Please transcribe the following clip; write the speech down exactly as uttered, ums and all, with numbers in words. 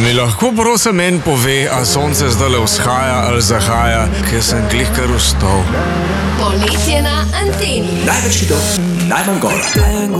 Mi lahko prosim meni pove, a sonce zdajle vzhaja ali zahaja, ker sem glih kar vstal. Poletje na anteni. Največ hitov, najmanj gora.